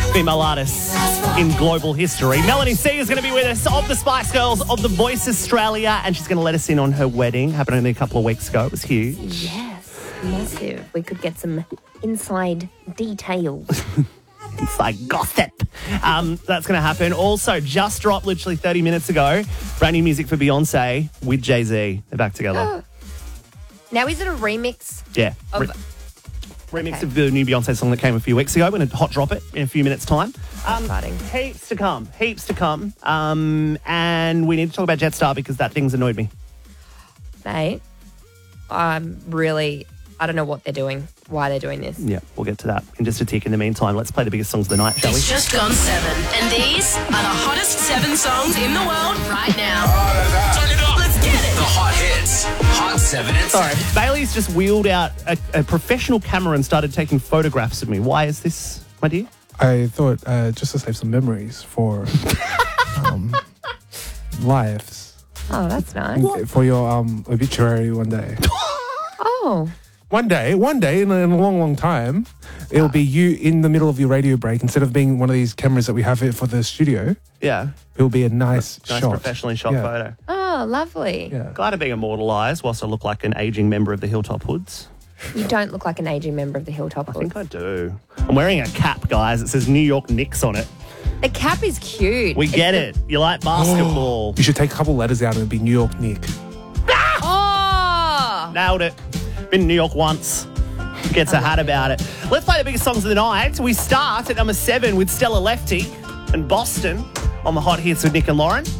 female artists in global history. Melanie C is going to be with us, of the Spice Girls, of The Voice Australia, and she's going to let us in on her wedding. Happened only a couple of weeks ago. It was huge. Yes, massive. We could get some inside details. It's like gossip. That's going to happen. Also, just dropped literally 30 minutes ago, brand new music for Beyonce with Jay-Z. They're back together. Now, is it a remix? Yeah. Remix of the new Beyonce song that came a few weeks ago. We're going to hot drop it in a few minutes' time. Exciting. Heaps to come. And we need to talk about Jetstar because that thing's annoyed me. Mate, I don't know what they're doing, why they're doing this. Yeah, we'll get to that in just a tick. In the meantime, let's play the biggest songs of the night, shall we? It's just gone 7, and these are the hottest 7 songs in the world right now. Turn it up. Let's get it. The hot hits. Hot 7 and 7. Sorry, Bailey's just wheeled out a professional camera and started taking photographs of me. Why is this, my dear? I thought just to save some memories for lives. Oh, that's nice. For your obituary one day. Oh. One day in a long, long time, it'll be you in the middle of your radio break. Instead of being one of these cameras that we have here for the studio, Yeah. it'll be a nice shot. Professionally shot Yeah. photo. Oh, lovely. Yeah. Glad I'm being immortalised whilst I look like an ageing member of the Hilltop Hoods. You don't look like an aging member of the Hilltop I Hoods. think I do. I'm wearing a cap, guys. It says New York Knicks on it. The cap is cute. We get it. You like basketball. You should take a couple letters out and it'll be New York Nick. Oh! Nailed it. Been in New York once. Gets a hat about it. Let's play the biggest songs of the night. We start at number 7 with Stella Lefty and Boston on the hot hits with Nick and Lauren.